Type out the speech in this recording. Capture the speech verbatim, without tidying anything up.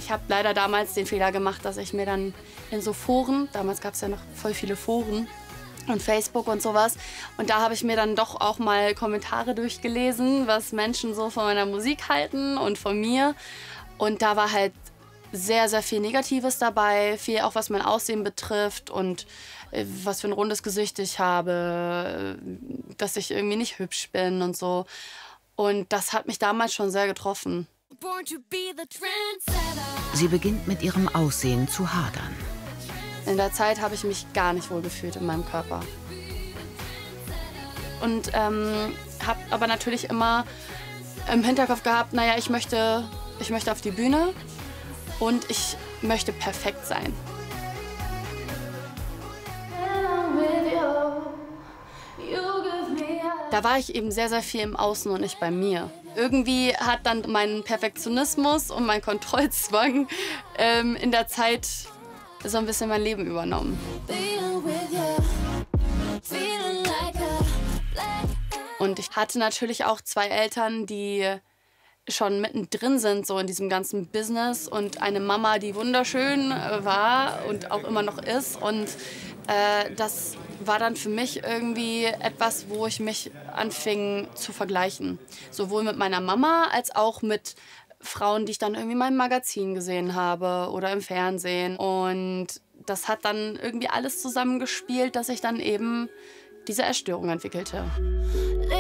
Ich habe leider damals den Fehler gemacht, dass ich mir dann in so Foren, damals gab es ja noch voll viele Foren und Facebook und sowas, und da habe ich mir dann doch auch mal Kommentare durchgelesen, was Menschen so von meiner Musik halten und von mir. Und da war halt sehr, sehr viel Negatives dabei, viel auch was mein Aussehen betrifft und äh, was für ein rundes Gesicht ich habe, äh, dass ich irgendwie nicht hübsch bin und so. Und das hat mich damals schon sehr getroffen. Sie beginnt mit ihrem Aussehen zu hadern. In der Zeit habe ich mich gar nicht wohl gefühlt in meinem Körper. Und ähm, habe aber natürlich immer im Hinterkopf gehabt, naja, ich möchte, ich möchte auf die Bühne und ich möchte perfekt sein. Da war ich eben sehr, sehr viel im Außen und nicht bei mir. Irgendwie hat dann mein Perfektionismus und mein Kontrollzwang ähm, in der Zeit so ein bisschen mein Leben übernommen. Und ich hatte natürlich auch zwei Eltern, die schon mittendrin sind, so in diesem ganzen Business, und eine Mama, die wunderschön war und auch immer noch ist. Und äh, das war dann für mich irgendwie etwas, wo ich mich anfing zu vergleichen. Sowohl mit meiner Mama als auch mit Frauen, die ich dann irgendwie in meinem Magazin gesehen habe oder im Fernsehen. Und das hat dann irgendwie alles zusammengespielt, dass ich dann eben diese Essstörung entwickelte.